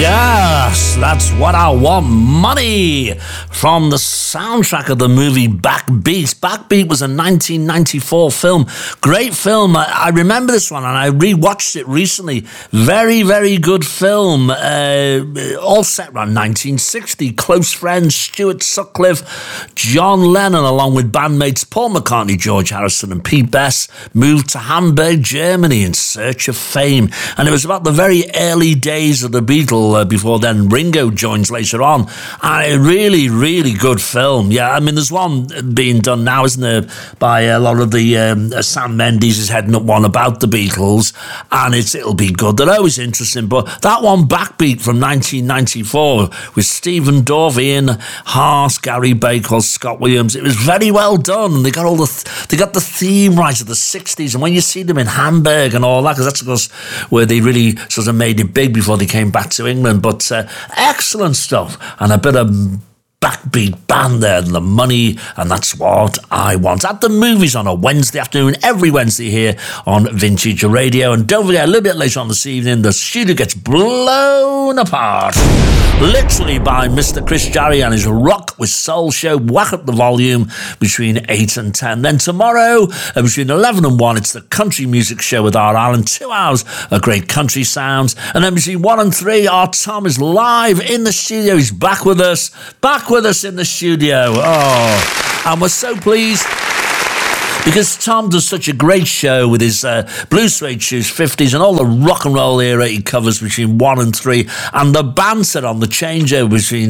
Yes, that's what I want. Money from the soundtrack of the movie Backbeat. Backbeat was a 1994 film. Great film. I remember this one and I rewatched it recently. Very, very good film. All set around 1960. Close friends Stuart Sutcliffe, John Lennon, along with bandmates Paul McCartney, George Harrison and Pete Best, moved to Hamburg, Germany in search of fame. And it was about the very early days of the Beatles. Before then, Ringo joins later on. And a really, really good film. Yeah, I mean, there's one being done now, isn't there, by a lot of the Sam Mendes is heading up one about the Beatles, and it'll be good. They're always interesting, but that one, Backbeat from 1994, with Stephen Dorff, Ian Hart, Gary Bakewell, Scott Williams, it was very well done. They got they got the theme right of the 60s, and when you see them in Hamburg and all that, because that's of course where they really sort of made it big before they came back to England, but excellent stuff, and a bit of Backbeat band there, and the money, and that's what I want. At the movies on a Wednesday afternoon, every Wednesday here on Vintage Radio. And don't forget, a little bit later on this evening, the studio gets blown apart, literally, by Mr. Chris Jarry and his Rock with Soul show. Whack up the volume between 8 and 10. Then tomorrow, between 11 and 1, it's the Country Music Show with our Alan. 2 hours of great country sounds. And then between 1 and 3, our Tom is live in the studio. He's back with us in the studio. Oh, and we're so pleased because Tom does such a great show with his Blue Suede Shoes 50s and all the rock and roll era he covers between 1 and 3, and the banter on the changeover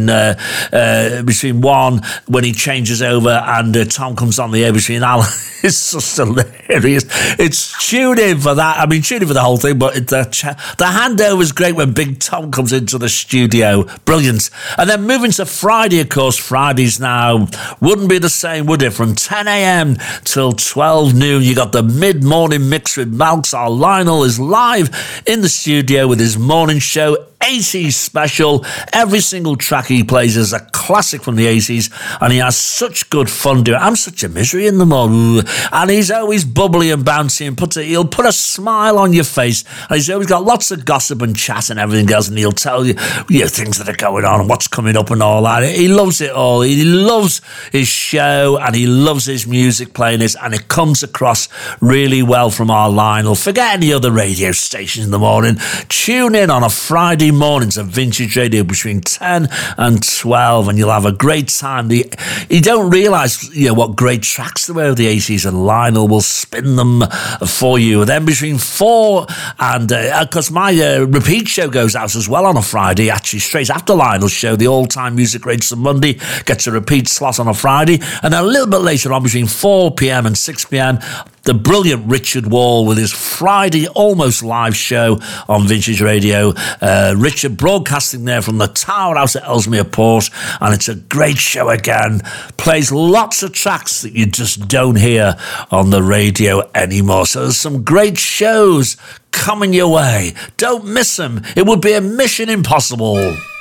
between 1 when he changes over and Tom comes on the air between Alan. It's just hilarious. It's tune in for that. I mean, tune in for the whole thing, but the handover is great when Big Tom comes into the studio. Brilliant. And then moving to Friday, of course, Fridays now wouldn't be the same, would it? From 10 a.m. till 12 noon, you got the mid-morning mix with Malks. Our Lionel is live in the studio with his morning show 80s special. Every single track he plays is a classic from the 80s, and he has such good fun doing it. I'm such a misery in the morning, and he's always bubbly and bouncy, and he'll put a smile on your face, and he's always got lots of gossip and chat and everything else, and he'll tell you, things that are going on and what's coming up and all that. He loves it all. He loves his show, and he loves his music playing it, and it comes across really well from our Lionel. Forget any other radio stations in the morning. Tune in on a Friday mornings of Vintage Radio between 10 and 12, and you'll have a great time. You don't realise what great tracks there were of the 80s, and Lionel will spin them for you. And then between 4 and because my repeat show goes out as well on a Friday, actually straight after Lionel's show, the all-time music rates on Monday gets a repeat slot on a Friday, and then a little bit later on between 4 p.m. and 6 p.m, the brilliant Richard Wall with his Friday almost live show on Vintage Radio. Richard broadcasting there from the Tower House at Ellesmere Port, and it's a great show again. Plays lots of tracks that you just don't hear on the radio anymore. So there's some great shows coming your way. Don't miss them. It would be a mission impossible.